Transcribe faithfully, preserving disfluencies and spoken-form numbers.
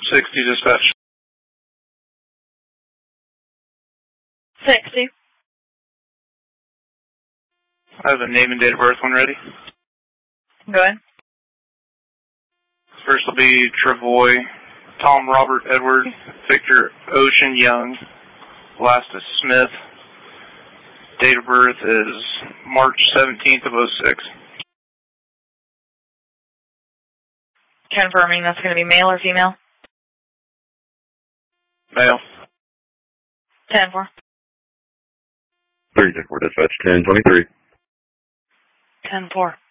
sixty dispatch. sixty. I have a name and date of birth when ready. Go ahead. First will be Travoy, Tom Robert Edward, Victor Ocean Young. Last is Smith. Date of birth is March seventeenth of oh six. Confirming that's going to be male or female? Male. ten four. three ten four dispatch, ten twenty-three. ten four.